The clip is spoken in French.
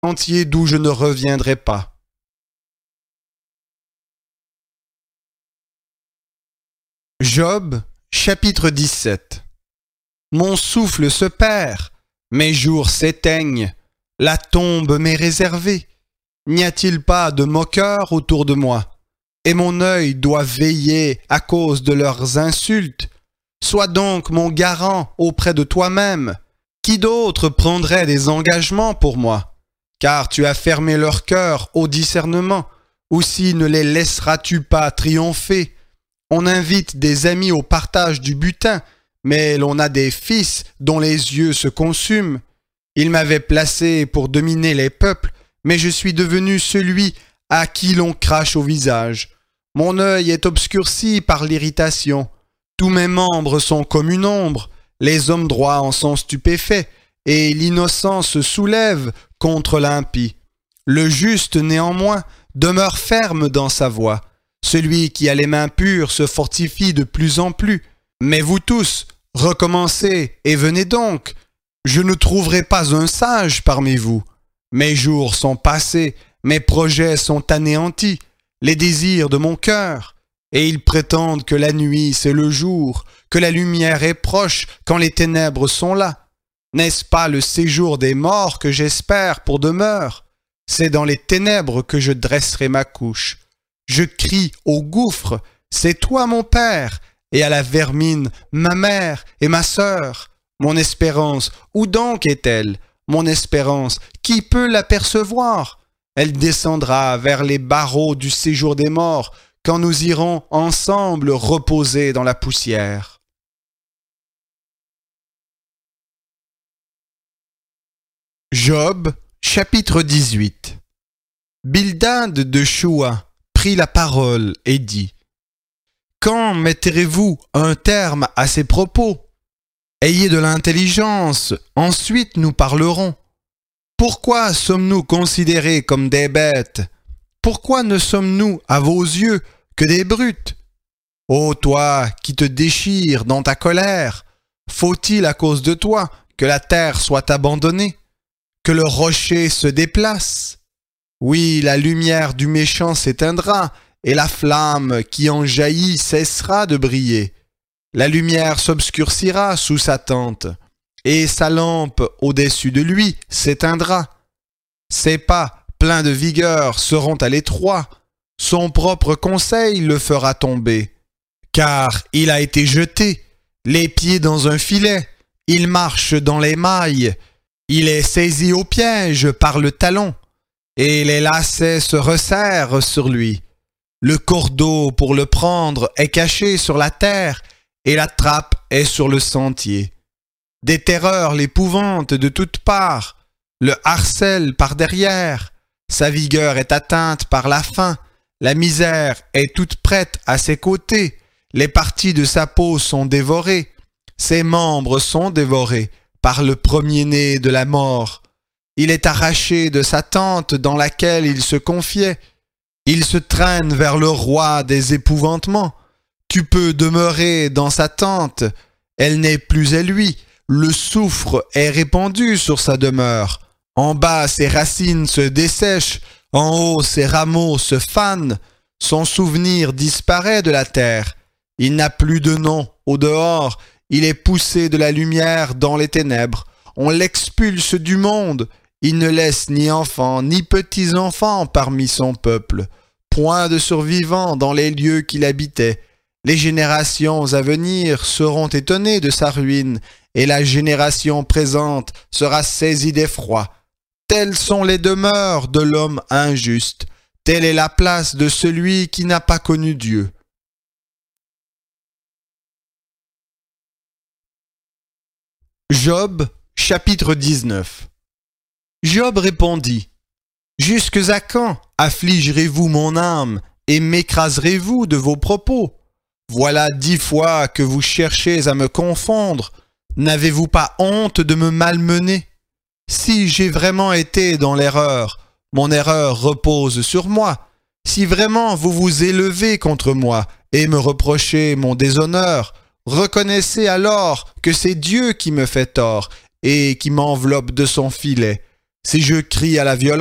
entier d'où je ne reviendrai pas. Job, chapitre 17. Mon souffle se perd, mes jours s'éteignent, la tombe m'est réservée. N'y a-t-il pas de moqueurs autour de moi? Et mon œil doit veiller à cause de leurs insultes. Sois donc mon garant auprès de toi-même. Qui d'autre prendrait des engagements pour moi? Car tu as fermé leur cœur au discernement. Aussi ne les laisseras-tu pas triompher? On invite des amis au partage du butin, mais l'on a des fils dont les yeux se consument. Ils m'avaient placé pour dominer les peuples, mais je suis devenu celui à qui l'on crache au visage. Mon œil est obscurci par l'irritation. Tous mes membres sont comme une ombre. Les hommes droits en sont stupéfaits, et l'innocent se soulève contre l'impie. Le juste, néanmoins, demeure ferme dans sa voie. Celui qui a les mains pures se fortifie de plus en plus. Mais vous tous, recommencez et venez donc. Je ne trouverai pas un sage parmi vous. Mes jours sont passés, mes projets sont anéantis, les désirs de mon cœur. Et ils prétendent que la nuit c'est le jour, que la lumière est proche quand les ténèbres sont là. N'est-ce pas le séjour des morts que j'espère pour demeure? C'est dans les ténèbres que je dresserai ma couche. Je crie au gouffre, c'est toi mon père, et à la vermine, ma mère et ma sœur. Mon espérance, où donc est-elle? Mon espérance, qui peut l'apercevoir? Elle descendra vers les barreaux du séjour des morts, quand nous irons ensemble reposer dans la poussière. Job, chapitre 18. Bildad de Choua prit la parole et dit: Quand mettrez-vous un terme à ces propos? Ayez de l'intelligence, ensuite nous parlerons. Pourquoi sommes-nous considérés comme des bêtes? Pourquoi ne sommes-nous à vos yeux que des brutes? Ô toi qui te déchires dans ta colère, faut-il à cause de toi que la terre soit abandonnée, que le rocher se déplace? Oui, la lumière du méchant s'éteindra, et la flamme qui en jaillit cessera de briller. La lumière s'obscurcira sous sa tente, et sa lampe au-dessus de lui s'éteindra. Ses pas, pleins de vigueur, seront à l'étroit. Son propre conseil le fera tomber. Car il a été jeté, les pieds dans un filet, il marche dans les mailles, il est saisi au piège par le talon, et les lacets se resserrent sur lui. Le cordeau pour le prendre est caché sur la terre, et la trappe est sur le sentier. Des terreurs l'épouvantent de toutes parts, le harcèlent par derrière, sa vigueur est atteinte par la faim, la misère est toute prête à ses côtés, les parties de sa peau sont dévorées, ses membres sont dévorés par le premier-né de la mort. Il est arraché de sa tente dans laquelle il se confiait, il se traîne vers le roi des épouvantements. Tu peux demeurer dans sa tente, elle n'est plus à lui, le soufre est répandu sur sa demeure. En bas, ses racines se dessèchent, en haut, ses rameaux se fanent, son souvenir disparaît de la terre. Il n'a plus de nom au dehors, il est poussé de la lumière dans les ténèbres. On l'expulse du monde, il ne laisse ni enfants ni petits-enfants parmi son peuple. Point de survivants dans les lieux qu'il habitait. Les générations à venir seront étonnées de sa ruine, et la génération présente sera saisie d'effroi. Telles sont les demeures de l'homme injuste, telle est la place de celui qui n'a pas connu Dieu. Job, chapitre 19. Job répondit: Jusque à quand affligerez-vous mon âme et m'écraserez-vous de vos propos? Voilà 10 fois que vous cherchez à me confondre. N'avez-vous pas honte de me malmener? Si j'ai vraiment été dans l'erreur, mon erreur repose sur moi. Si vraiment vous vous élevez contre moi et me reprochez mon déshonneur, reconnaissez alors que c'est Dieu qui me fait tort et qui m'enveloppe de son filet. Si je crie à la violence,